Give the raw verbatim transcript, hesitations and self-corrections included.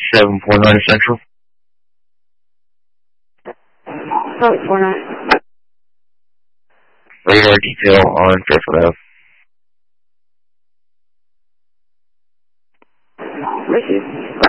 seven four nine Central. seven four nine. Radar detail on Fairfield Ave. Receive.